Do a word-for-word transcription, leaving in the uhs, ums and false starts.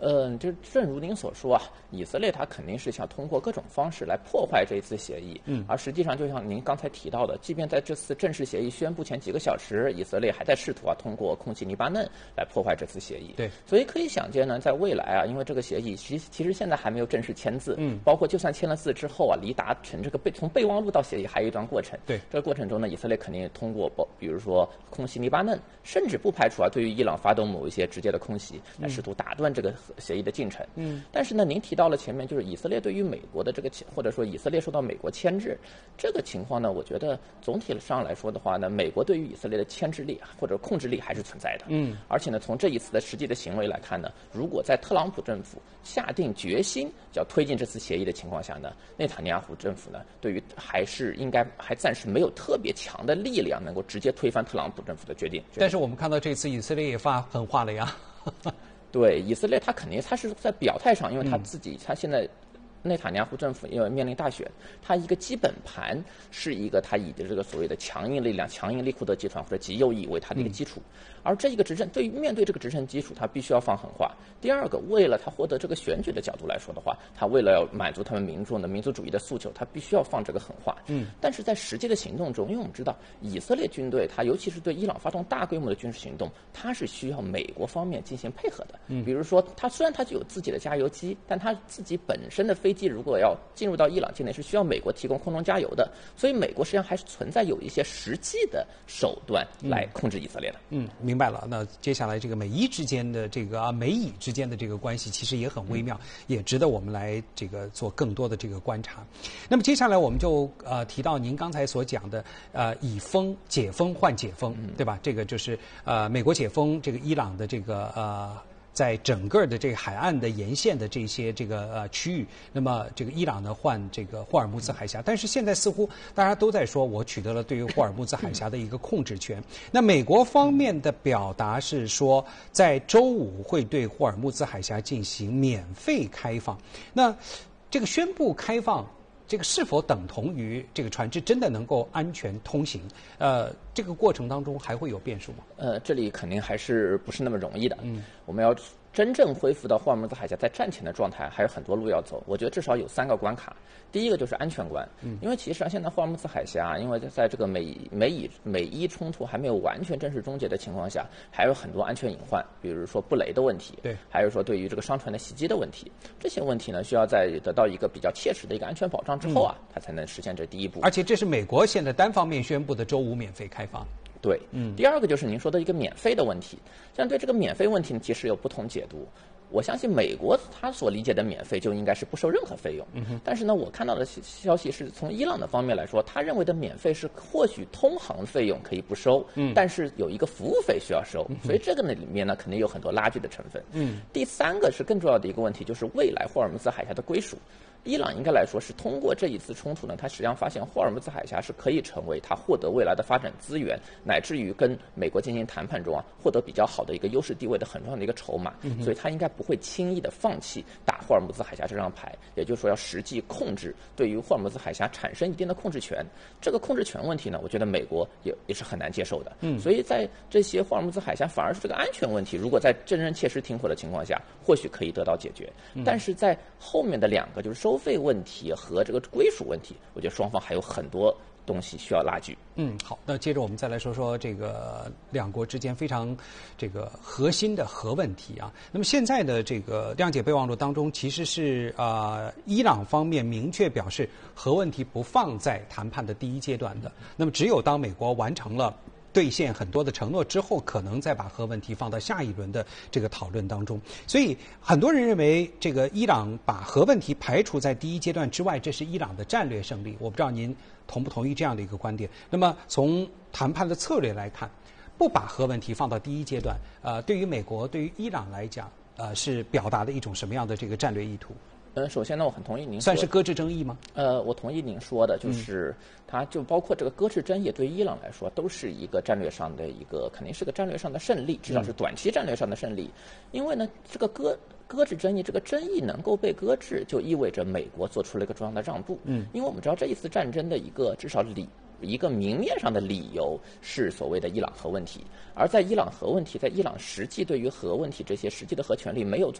嗯，就正如您所说啊，以色列它肯定是想通过各种方式来破坏这一次协议。嗯，而实际上就像您刚才提到的，即便在这次正式协议宣布前几个小时，以色列还在试图啊通过空袭黎巴嫩来破坏这次协议。 对， 所以可以想见呢，在未来啊，因为这个协议其实其实现在还没有正式签字，嗯，包括就算签了字之后啊，离达成这个备从备忘录到协议还有一段过程。 对， 这个过程中呢，以色列肯定通过包，比如说空袭黎巴嫩，甚至不排除啊对于伊朗发动某一些直接的空袭，来试图打断这个协议的进程。嗯，但是呢，您提到了前面就是以色列对于美国的这个，或者说以色列受到美国牵制这个情况呢，我觉得总体上来说的话呢，美国对于以色列的牵制力或者控制力还是存在的。嗯，而且呢，从这一次的实际的行为来看呢，如果在特朗普政府下定决心要推进这次协议的情况下呢，内塔尼亚胡政府呢，对于还是应该还暂时没有特别强的力量能够直接推翻特朗普政府的决定。 但是我们看到这次以色列也发狠话了呀。 对，以色列他肯定他是在表态上，因为他自己、嗯、他现在内塔尼亚胡政府因为面临大选，他一个基本盘是一个他以的这个所谓的强硬力量、强硬利库德集团或者极右翼为他的一个基础，嗯、而这一个执政对于面对这个执政基础，他必须要放狠话。第二个，为了他获得这个选举的角度来说的话，他为了要满足他们民众的民族主义的诉求，他必须要放这个狠话。嗯，但是在实际的行动中，因为我们知道以色列军队，他尤其是对伊朗发动大规模的军事行动，它是需要美国方面进行配合的。嗯，比如说，他虽然他就有自己的加油机，但他自己本身的飞机如果要进入到伊朗境内，是需要美国提供空中加油的。所以，美国实际上还是存在有一些实际的手段来控制以色列的。 嗯，明白了。那接下来这个美伊之间的这个啊，美以之间的这个关系其实也很微妙，嗯、也值得我们来这个做更多的这个观察。那么接下来我们就呃提到您刚才所讲的呃以封解封换解封，嗯、对吧？这个就是呃美国解封这个伊朗的这个呃。在整个的这个海岸的沿线的这些这个呃区域，那么这个伊朗呢换这个霍尔木兹海峡，但是现在似乎大家都在说，我取得了对于霍尔木兹海峡的一个控制权。那美国方面的表达是说，在周五会对霍尔木兹海峡进行免费开放。那这个宣布开放，这个是否等同于这个船只真的能够安全通行？呃，这个过程当中还会有变数吗？ 呃，这里肯定还是不是那么容易的。嗯，我们要真正恢复到霍尔木兹海峡在战前的状态，还有很多路要走。我觉得至少有三个关卡。第一个就是安全关，嗯，因为其实上现在霍尔木兹海峡，因为在这个美美以美伊冲突还没有完全正式终结的情况下，还有很多安全隐患，比如说布雷的问题， 对， 还有说对于这个商船的袭击的问题，这些问题呢，需要在得到一个比较切实的一个安全保障之后啊，嗯、它才能实现这第一步。 而且这是美国现在单方面宣布的周五免费开放。 对，嗯，第二个就是您说的一个免费的问题。像对这个免费问题呢，其实有不同解读。我相信美国他所理解的免费就应该是不收任何费用。嗯哼。但是呢，我看到的消息是从伊朗的方面来说，他认为的免费是或许通航费用可以不收，嗯，但是有一个服务费需要收，嗯、所以这个呢里面呢肯定有很多拉锯的成分。嗯。第三个是更重要的一个问题，就是未来霍尔木兹海峡的归属。伊朗应该来说是通过这一次冲突呢，他实际上发现霍尔木兹海峡是可以成为他获得未来的发展资源，乃至于跟美国进行谈判中啊获得比较好的一个优势地位的很重要的一个筹码。嗯、所以他应该不会轻易的放弃打霍尔木兹海峡这张牌，也就是说要实际控制对于霍尔木兹海峡产生一定的控制权。这个控制权问题呢，我觉得美国也也是很难接受的。嗯，所以在这些霍尔木兹海峡反而是这个安全问题，如果在真正切实停火的情况下，或许可以得到解决。嗯、但是在后面的两个就是收费问题和这个归属问题，我觉得双方还有很多东西需要拉锯。 嗯，好，那接着我们再来说说这个两国之间非常这个核心的核问题啊。那么现在的这个谅解备忘录当中，其实是啊、呃，伊朗方面明确表示核问题不放在谈判的第一阶段的。那么只有当美国完成了兑现很多的承诺之后，可能再把核问题放到下一轮的这个讨论当中。所以很多人认为，这个伊朗把核问题排除在第一阶段之外，这是伊朗的战略胜利。我不知道您同不同意这样的一个观点。那么从谈判的策略来看，不把核问题放到第一阶段，呃，对于美国、对于伊朗来讲，呃，是表达的一种什么样的这个战略意图？ 呃，首先呢，我很同意您说算是搁置争议吗？ 呃，我同意您说的，就是它就包括这个搁置争议，对于伊朗来说都是一个战略上的一个，肯定是个战略上的胜利，至少是短期战略上的胜利。因为呢，这个搁搁置争议，这个争议能够被搁置，就意味着美国做出了一个重要的让步。嗯，因为我们知道这一次战争的一个至少理。一个明面上的理由是所谓的伊朗核问题，而在伊朗核问题，在伊朗实际对于核问题这些实际的核权利没有做